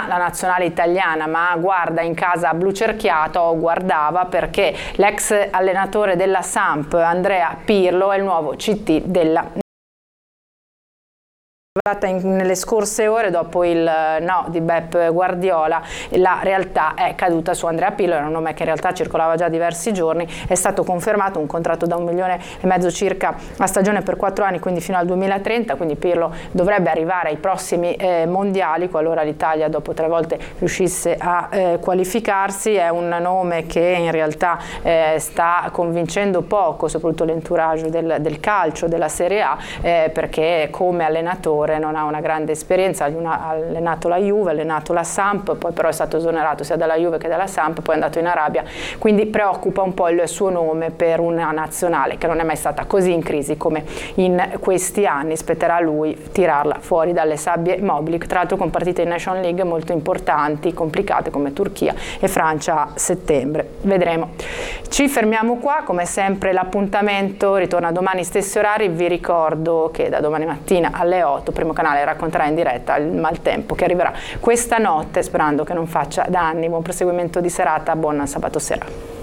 ama la nazionale italiana, ma guarda in casa blu cerchiato, o guardava, perché l'ex allenatore della Samp, Andrea Pirlo, è il nuovo CT della nelle scorse ore. Dopo il no di Pep Guardiola, la realtà è caduta su Andrea Pirlo. Era un nome che in realtà circolava già diversi giorni. È stato confermato un contratto da 1,5 milioni circa a stagione per 4 anni, quindi fino al 2030, quindi Pirlo dovrebbe arrivare ai prossimi mondiali qualora l'Italia dopo 3 volte riuscisse a qualificarsi. È un nome che in realtà sta convincendo poco, soprattutto l'entourage del calcio, della Serie A, perché come allenatore non ha una grande esperienza. Ha allenato la Juve, ha allenato la Samp, poi però è stato esonerato sia dalla Juve che dalla Samp, poi è andato in Arabia, quindi preoccupa un po' il suo nome per una nazionale che non è mai stata così in crisi come in questi anni. Spetterà a lui tirarla fuori dalle sabbie mobili, tra l'altro con partite in Nation League molto importanti, complicate, come Turchia e Francia a settembre. Vedremo. Ci fermiamo qua, come sempre l'appuntamento ritorna domani stessi orari. Vi ricordo che da domani mattina alle 8 Primo Canale racconterà in diretta il maltempo che arriverà questa notte, sperando che non faccia danni. Buon proseguimento di serata, buon sabato sera.